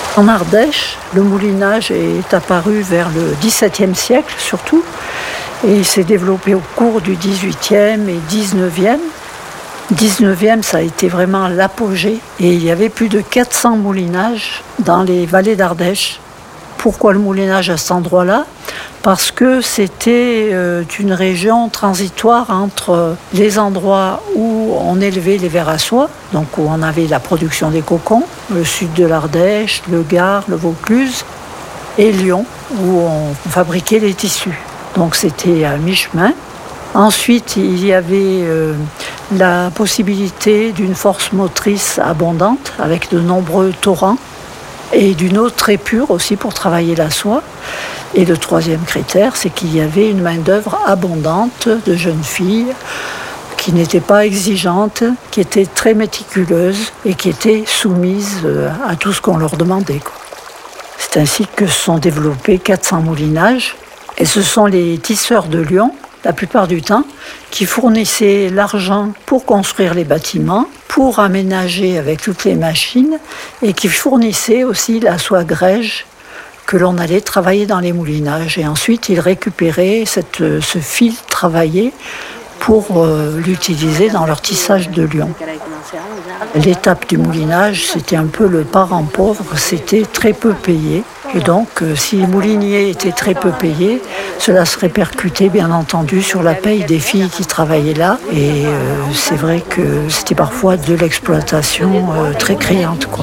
En Ardèche, le moulinage est apparu vers le XVIIe siècle surtout, et il s'est développé au cours du XVIIIe et XIXe. 19e, ça a été vraiment l'apogée, et il y avait plus de 400 moulinages dans les vallées d'Ardèche. Pourquoi le moulinage à cet endroit-là ? Parce que c'était une région transitoire entre les endroits où on élevait les vers à soie, donc où on avait la production des cocons, le sud de l'Ardèche, le Gard, le Vaucluse, et Lyon, où on fabriquait les tissus. Donc c'était à mi-chemin. Ensuite, il y avait la possibilité d'une force motrice abondante, avec de nombreux torrents, et d'une eau très pure aussi pour travailler la soie. Et le troisième critère, c'est qu'il y avait une main-d'œuvre abondante de jeunes filles qui n'étaient pas exigeantes, qui étaient très méticuleuses et qui étaient soumises à tout ce qu'on leur demandait. C'est ainsi que se sont développés 400 moulinages. Et ce sont les tisseurs de Lyon, la plupart du temps, qui fournissaient l'argent pour construire les bâtiments, pour aménager avec toutes les machines, et qui fournissaient aussi la soie grège que l'on allait travailler dans les moulinages. Et ensuite, ils récupéraient ce fil travaillé pour l'utiliser dans leur tissage de Lyon. L'étape du moulinage, c'était un peu le parent pauvre, c'était très peu payé. Et donc, si les mouliniers étaient très peu payés, cela se répercutait bien entendu sur la paye des filles qui travaillaient là. Et c'est vrai que c'était parfois de l'exploitation très criante, quoi.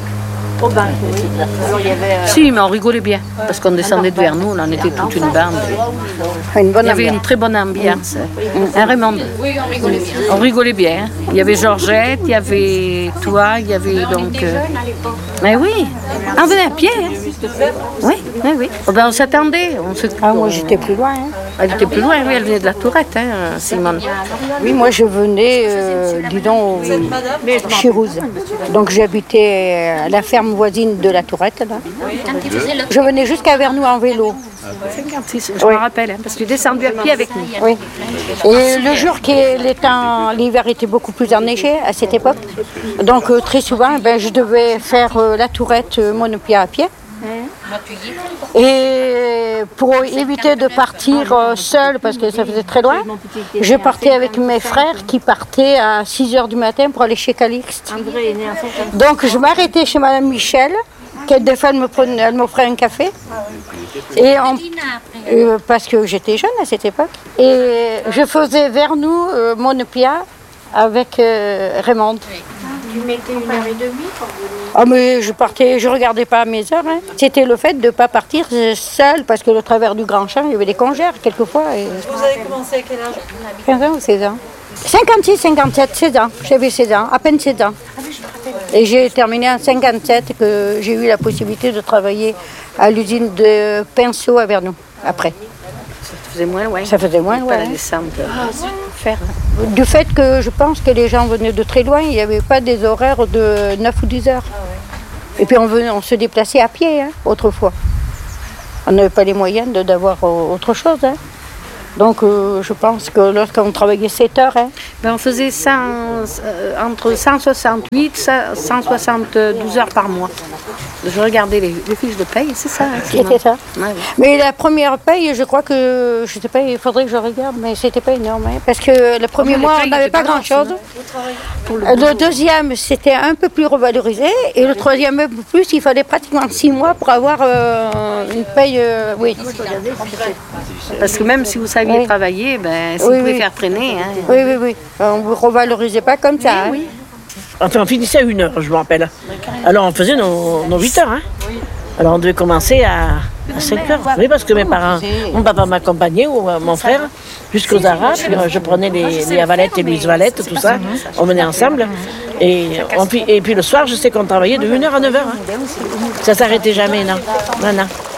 Si, mais on rigolait bien, parce qu'on descendait de vers nous, on était toute une bande. Il y avait une très bonne ambiance. Un Raymond. On rigolait bien. Il y avait Georgette, il y avait toi, il y avait donc... Mais oui, on venait à pied. Oui. Oh ben, on s'attendait. Moi, j'étais plus loin. Elle était plus loin, oui, elle venait de la Tourette, Simone. Oui, moi, je venais, Chirouze. Donc, j'habitais à la ferme voisine de la Tourette. Là. Je venais jusqu'à Vernou en vélo. 56, je me rappelle, parce que tu es descendu à pied avec nous. Oui. Et le jour que l'hiver était beaucoup plus enneigé à cette époque, donc très souvent, je devais faire la Tourette monopied à pied. Et pour éviter de partir seule, parce que ça faisait très loin, je partais avec mes frères qui partaient à 6h du matin pour aller chez Calixte. Donc je m'arrêtais chez Madame Michel, qui des fois elle m'offrait un café, et parce que j'étais jeune à cette époque. Et je faisais Vernou, Monopia avec Raymond. Tu mettais 1h30 pour venir? Ah mais je regardais pas mes heures. Hein. C'était le fait de ne pas partir seule, parce que le travers du Grand Champ, il y avait des congères quelquefois. Et... Vous avez commencé à quel âge? 15 ans ou 16 ans. 56, 57, 16 ans. J'avais 16 ans, à peine 16 ans. Et j'ai terminé en 57, que j'ai eu la possibilité de travailler à l'usine de pinceau à Vernou, après. Ça faisait moins loin. Ça faisait moins loin. Pas la descente. Faire. Du fait que je pense que les gens venaient de très loin, il n'y avait pas des horaires de 9 ou 10 heures. Et puis on se déplaçait à pied, autrefois. On n'avait pas les moyens d'avoir autre chose. Donc je pense que lorsqu'on travaillait 7 heures... On faisait entre 168 et 172 heures par mois. Je regardais les fiches de paye, c'est ça. C'était ça. Ouais. Mais la première paye, je crois que, je sais pas, il faudrait que je regarde, mais c'était pas énorme. Parce que le premier mois, on n'avait pas grand-chose. Le deuxième, c'était un peu plus revalorisé. Et le troisième, un peu plus, il fallait pratiquement 6 mois pour avoir une paye, oui. Parce que même si vous saviez travailler, si vous pouvez faire traîner. Oui. On ne revalorisait pas comme ça. Oui. Enfin, on finissait à 1h, je me rappelle. Alors on faisait nos 8 heures. Alors on devait commencer à 5 heures. Oui, parce que mes parents, mon papa m'accompagnait, ou mon frère, jusqu'aux Arabes. Puis je prenais les Avalettes et Louise Valette, tout ça. On venait ensemble. Et puis le soir, je sais qu'on travaillait de 1h à 9h. Ça s'arrêtait jamais, non.